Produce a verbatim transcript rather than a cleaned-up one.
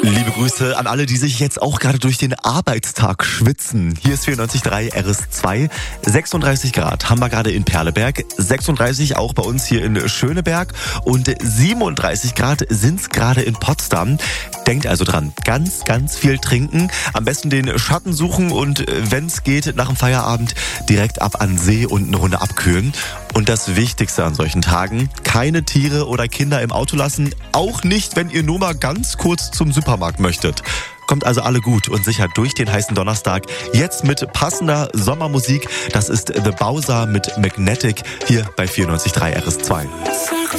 Liebe Grüße an alle, die sich jetzt auch gerade durch den Arbeitstag schwitzen. Hier ist vierundneunzig Komma drei R S zwei. sechsunddreißig Grad haben wir gerade in Perleberg, sechsunddreißig auch bei uns hier in Schöneberg und siebenunddreißig Grad sind's gerade in Potsdam. Denkt also dran, ganz, ganz viel trinken, am besten den Schatten suchen und wenn's geht, nach dem Feierabend direkt ab an See und eine Runde abkühlen. Und das Wichtigste an solchen Tagen, keine Tiere oder Kinder im Auto lassen, auch nicht, wenn ihr nur mal ganz kurz zum Supermarkt möchtet. Kommt also alle gut und sicher durch den heißen Donnerstag. Jetzt mit passender Sommermusik. Das ist The Bowser mit Magnetic hier bei vierundneunzig Komma drei R S zwei.